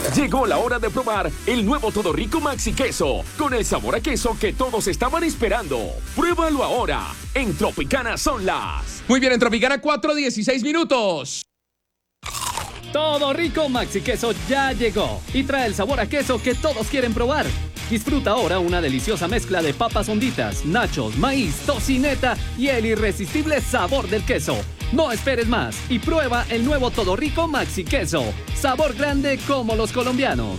Llegó la hora de probar el nuevo Todo Rico Maxi Queso, con el sabor a queso que todos estaban esperando. Pruébalo ahora. En Tropicana son las... Muy bien, en Tropicana 4:16 minutos. Todo Rico Maxi Queso ya llegó y trae el sabor a queso que todos quieren probar. Disfruta ahora una deliciosa mezcla de papas honditas, nachos, maíz, tocineta y el irresistible sabor del queso. No esperes más y prueba el nuevo Todo Rico Maxi Queso. Sabor grande como los colombianos.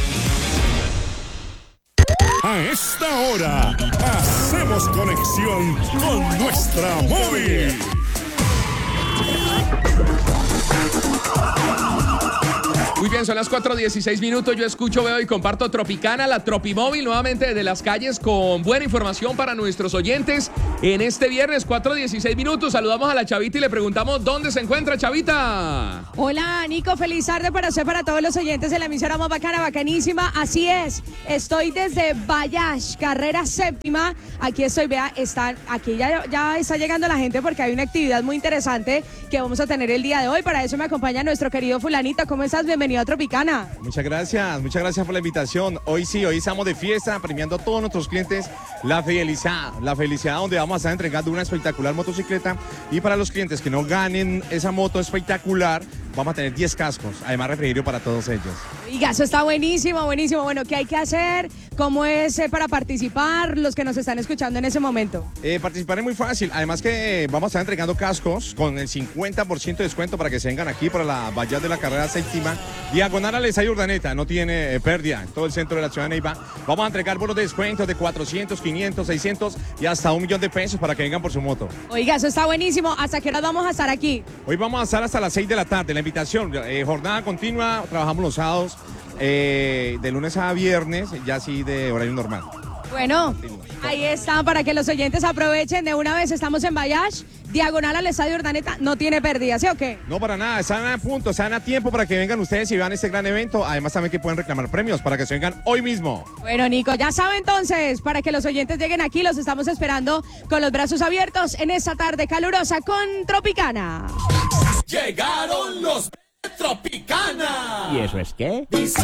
A esta hora, hacemos conexión con nuestra móvil. Muy bien, son las 4:16 minutos. Yo escucho, veo y comparto Tropicana, la Tropimóvil, nuevamente desde las calles con buena información para nuestros oyentes. En este viernes, 4:16 minutos, saludamos a la Chavita y le preguntamos dónde se encuentra, Chavita. Hola, Nico, feliz tarde para usted, para todos los oyentes de la emisora más bacana, bacanísima. Así es, estoy desde Bayash, carrera séptima. Aquí estoy, vea, aquí ya está llegando la gente porque hay una actividad muy interesante que vamos a tener el día de hoy. Para eso me acompaña nuestro querido fulanito. ¿Cómo estás? Bienvenido a Tropicana. Muchas gracias por la invitación. Hoy estamos de fiesta, premiando a todos nuestros clientes la felicidad donde vamos a estar entregando una espectacular motocicleta, y para los clientes que no ganen esa moto espectacular, vamos a tener 10 cascos, además refrigerio para todos ellos. Oiga, eso está buenísimo, buenísimo. Bueno, ¿qué hay que hacer? ¿Cómo es para participar los que nos están escuchando en ese momento? Participar es muy fácil, además que vamos a estar entregando cascos con el 50% de descuento para que se vengan aquí para la valla de la carrera séptima, diagonal al Estadio Urdaneta, no tiene pérdida, en todo el centro de la ciudad de Neiva. Vamos a entregar bonos de descuento de 400, 500, 600 y hasta $1.000.000 para que vengan por su moto. Oiga, eso está buenísimo. ¿Hasta qué hora vamos a estar aquí? Hoy vamos a estar hasta las 6 de la tarde, la invitación, jornada continua, trabajamos los sábados, de lunes a viernes, ya así de horario normal. Bueno, ahí está, para que los oyentes aprovechen de una vez. Estamos en Bayash, diagonal al Estadio Urdaneta, no tiene pérdida, ¿sí o qué? No, para nada, están a punto, están a tiempo para que vengan ustedes y vean este gran evento. Además también que pueden reclamar premios para que se vengan hoy mismo. Bueno, Nico, ya sabe entonces, para que los oyentes lleguen aquí, los estamos esperando con los brazos abiertos en esta tarde calurosa con Tropicana. Llegaron los Tropicana. ¿Y eso es qué?